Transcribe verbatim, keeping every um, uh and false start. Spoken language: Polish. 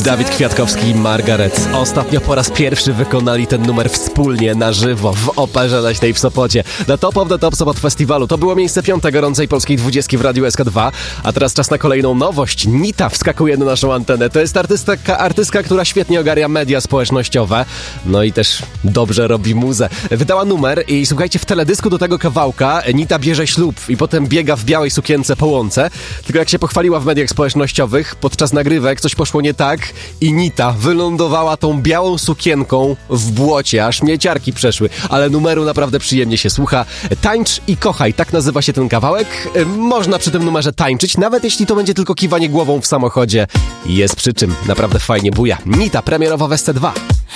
Dawid Kwiatkowski i Margaret ostatnio po raz pierwszy wykonali ten numer wspólnie na żywo w Operze Leśnej w Sopocie na Top of the Top Sopot Festiwalu. To było miejsce piąte gorącej polskiej dwudziestki w Radiu S K dwa, a teraz czas na kolejną nowość. Nita wskakuje na naszą antenę. To jest artystka, artystka, która świetnie ogarnia media społecznościowe, no i też dobrze robi muzę. Wydała numer i słuchajcie, w teledysku do tego kawałka Nita bierze ślub i potem biega w białej sukience po łące. Tylko jak się pochwaliła w mediach społecznościowych, podczas nagrywek coś poszło nie tak i Nita wylądowała tą białą sukienką w błocie, aż mieciarki przeszły, ale numeru naprawdę przyjemnie się słucha. Tańcz i kochaj, tak nazywa się ten kawałek. Można przy tym numerze tańczyć, nawet jeśli to będzie tylko kiwanie głową w samochodzie. Jest przy czym, naprawdę fajnie buja. Nita premierowo w S C dwa.